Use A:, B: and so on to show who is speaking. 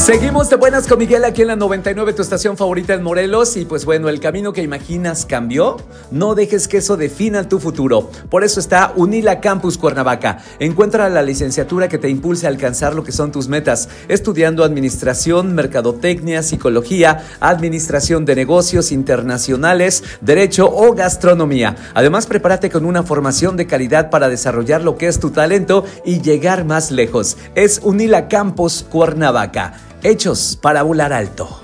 A: Seguimos de buenas con Miguel aquí en la 99, tu estación favorita en Morelos. Y pues bueno, el camino que imaginas cambió. No dejes que eso defina tu futuro. Por eso está Unila Campus Cuernavaca. Encuentra la licenciatura que te impulse a alcanzar lo que son tus metas, estudiando administración, mercadotecnia, psicología, administración de negocios internacionales, derecho o gastronomía. Además, prepárate con una formación de calidad para desarrollar lo que es tu talento y llegar más lejos. Es Unila Campus Cuernavaca. Hechos para volar alto.